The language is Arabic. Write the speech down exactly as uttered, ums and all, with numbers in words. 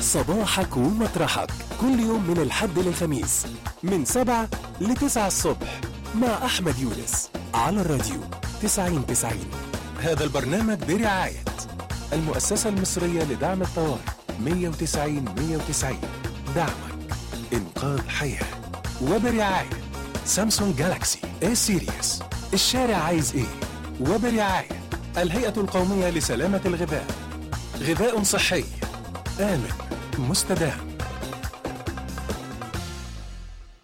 صباحك ومطرحك كل يوم من الحد للخميس من سبعة لتسعة الصبح مع أحمد يونس على الراديو تسعين تسعين. هذا البرنامج برعاية المؤسسة المصرية لدعم الطوارئ مية وتسعين مية وتسعين، دعمك إنقاذ حياة. وبرعاية سامسونج جالاكسي اي سيريس، الشارع عايز ايه. وبرعاية الهيئة القومية لسلامة الغذاء، غذاء صحي آمن مستدام.